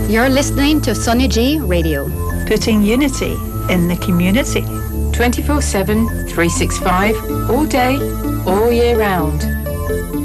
You're listening to Sunny G Radio. Putting unity in the community. 24/7, 365, all day, all year round.